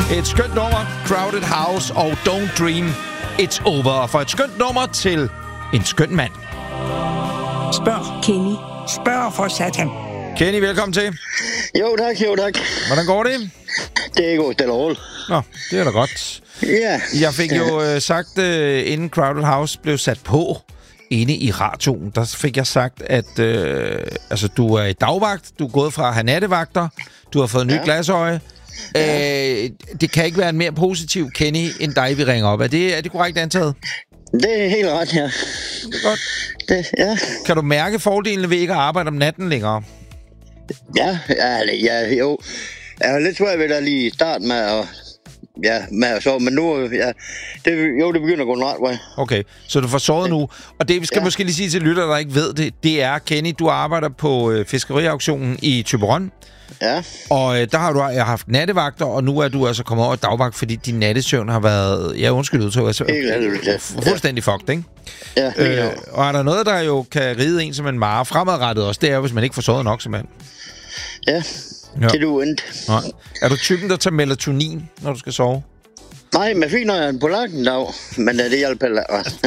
Et skønt nummer, Crowded House og Don't Dream It's Over. Og for et skønt nummer til en skøn mand. Spørg Kenny. Spørg for satan. Kenny, velkommen til. Jo tak. Hvordan går det? Det går stille og roligt. Nå, det er da godt. Ja. Jeg fik jo sagt, inden Crowded House blev sat på inde i radioen, der fik jeg sagt, at du er i dagvagt, du er gået fra at have nattevagter, du har fået nyt glasøje. Det kan ikke være en mere positiv Kenny end dig, vi ringer op. Er det korrekt antaget? Det er helt ret, ja. Det er godt. Ja. Kan du mærke fordelene ved ikke at arbejde om natten længere? Ja, jo. Jeg har lidt svært ved at lige starte med at sove, men nu, det begynder at gå en ret vej. Okay, så du får sovet nu. Og det, vi skal måske lige sige til lytter, der ikke ved det, det er, Kenny, du arbejder på fiskeriauktionen i Thyborøn. Ja. Og der har du haft nattevagter, og nu er du altså kommet over dagvagt, fordi din nattesøvn har været, undskyld udtog, fuldstændig fucked, ikke? Ja, og er der noget, der jo kan ride en som en mare fremadrettet også, det er hvis man ikke får sovet nok, simpelthen. Ja. Det er du endt. Er du typen, der tager melatonin, når du skal sove? Nej, men fint, når jeg er på lakken dag. Men det hjælper heller.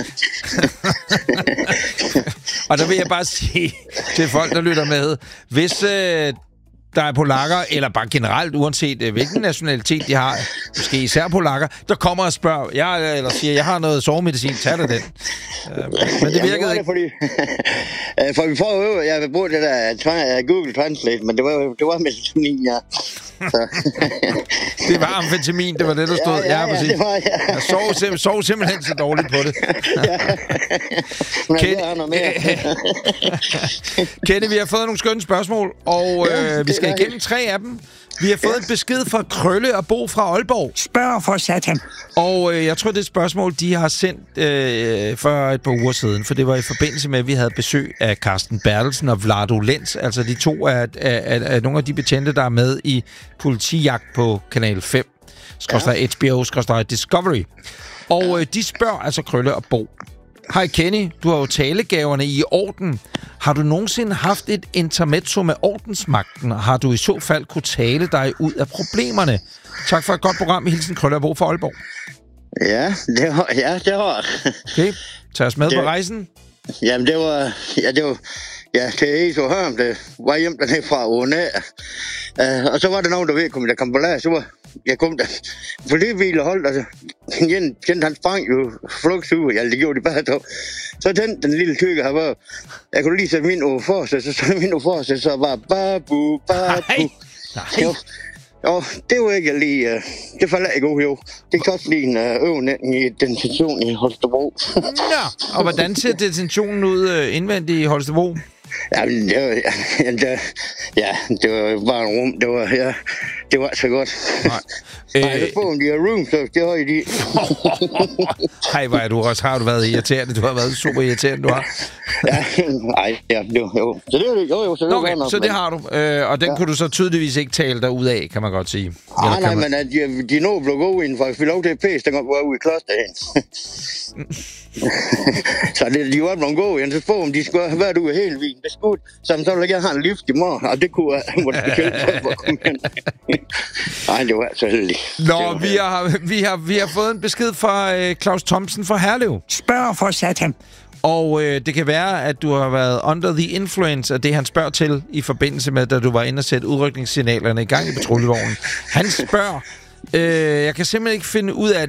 Og der vil jeg bare sige til folk, der lytter med, hvis der er polakker, eller bare generelt, uanset hvilken nationalitet de har, måske især polakker, der kommer og spørger, eller siger, jeg har noget sovemedicin, tag dig den. Men det virkede ikke. For vi får jo, jeg bruger det der Google Translate, men det var melatonin, ja. Det var amfetamin, det var det, der stod. Ja, præcis. Det var, Jeg sov simpelthen så dårligt på det. Kenny, vi har fået nogle skønne spørgsmål, og vi skal igennem 3 af dem. Vi har fået en besked fra Krølle og Bo fra Aalborg. Spørg for satan. Og jeg tror, det er et spørgsmål, de har sendt for et par uger siden, for det var i forbindelse med, at vi havde besøg af Carsten Bertelsen og Vlado Lenz. Altså de to af nogle af de betjente, der er med i Politijagt på Kanal 5. HBO, Discovery. Og de spørger altså Krølle og Bo. Hej Kenny, du har jo talegaverne i orden. Har du nogensinde haft et intermezzo med ordensmagten? Har du i så fald kunne tale dig ud af problemerne? Tak for et godt program. Hilsen Krølle og Bo fra Aalborg. Ja, det har jeg. Okay, tag os med på rejsen. Jamen, det var... det er helt så hørm, det var hjem dernede fra UNA. Og så var der nogen, der kom på lager, så var jeg kom der. For det ville holdt, altså. Han sprang jo flugtsuge, det gjorde de bare dog. Så den lille tykke her var, jeg kunne lige sætte min over forsæt, så var babu. Nej. Jo, det var ikke lige, det faldt ikke god, jo. Det kan også blive en øvning i detention i Holstebro. Ja, og hvordan ser detentionen ud indvendigt i Holstebro? Jamen, det var bare en rum. Det var så godt. Nej, det får de her room service, det har I de. Hej, hvor er du også. Har du været irriterende? Du har været super irriterende, du har. Jo. Så det er det, jo. Så det, okay, så det har du. Og den kunne du så tydeligvis ikke tale dig ud af, kan man godt sige. Nej, men de nå blev gode inden for at fylde lov til at pæse, den var ude i klosterhen. Så de var blevet gode, så få om de skulle have været ude helt vildt. Det skulle, så ville jeg gerne have en lift i morgen, og det kunne jeg måtte bekæmpe for at komme hen. Nej, det var så heldigt. Nå, vi har fået en besked fra Claus Thomsen fra Herlev. Spørg for satan. Og det kan være, at du har været under the influence af det, han spørger til, i forbindelse med, da du var inde og sætte udrykningssignalerne i gang i patruljevognen. Han spørger, jeg kan simpelthen ikke finde ud af